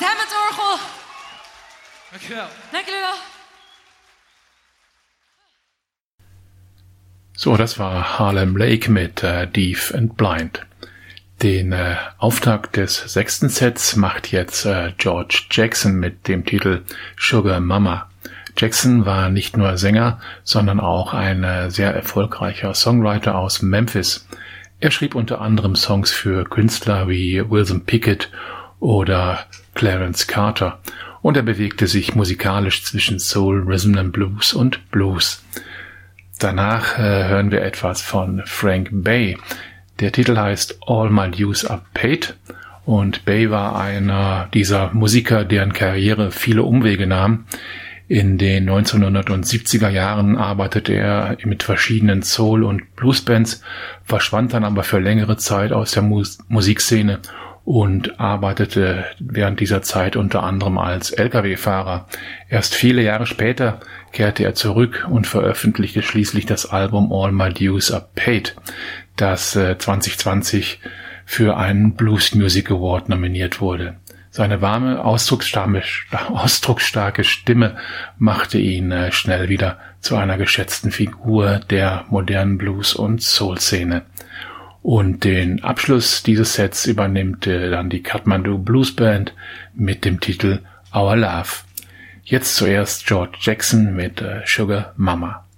Hammond-orgel. Dankjewel. Dank jullie wel. So, das war Harlem Lake mit Deaf and Blind. Den Auftakt des 6. Sets macht jetzt George Jackson mit dem Titel Sugar Mama. Jackson war nicht nur Sänger, sondern auch ein sehr erfolgreicher Songwriter aus Memphis. Er schrieb unter anderem Songs für Künstler wie Wilson Pickett oder Clarence Carter und er bewegte sich musikalisch zwischen Soul, Rhythm and Blues und Blues. Danach hören wir etwas von Frank Bay. Der Titel heißt All My Dues Are Paid und Bay war einer dieser Musiker, deren Karriere viele Umwege nahm. In den 1970er Jahren arbeitete er mit verschiedenen Soul- und Bluesbands, verschwand dann aber für längere Zeit aus der Musikszene und arbeitete während dieser Zeit unter anderem als Lkw-Fahrer. Erst viele Jahre später kehrte er zurück und veröffentlichte schließlich das Album All My Dues Are Paid, das 2020 für einen Blues Music Award nominiert wurde. Seine warme, ausdrucksstarke Stimme machte ihn schnell wieder zu einer geschätzten Figur der modernen Blues- und Soul-Szene. Und den Abschluss dieses Sets übernimmt dann die Kathmandu Blues Band mit dem Titel Our Love. Jetzt zuerst George Jackson mit Sugar Mama.